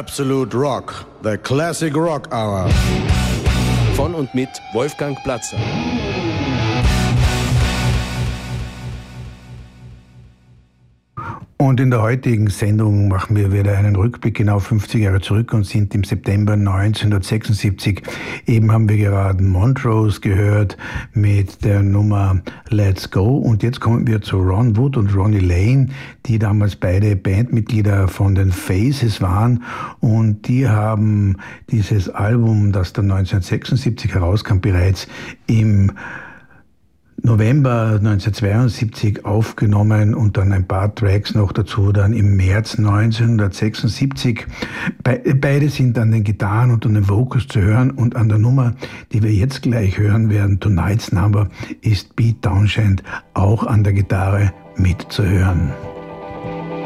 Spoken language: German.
Absolute Rock, the Classic Rock Hour. Von und mit Wolfgang Platzer. Und in der heutigen Sendung machen wir wieder einen Rückblick genau 50 Jahre zurück und sind im September 1976. Eben haben wir gerade Montrose gehört mit der Nummer Let's Go. Und jetzt kommen wir zu Ron Wood und Ronnie Lane, die damals beide Bandmitglieder von den Faces waren. Und die haben dieses Album, das dann 1976 herauskam, bereits im November 1972 aufgenommen und dann ein paar Tracks noch dazu, dann im März 1976. Beide sind an den Gitarren und an den Vocals zu hören und an der Nummer, die wir jetzt gleich hören werden, Tonight's Number, ist Pete Townshend auch an der Gitarre mitzuhören.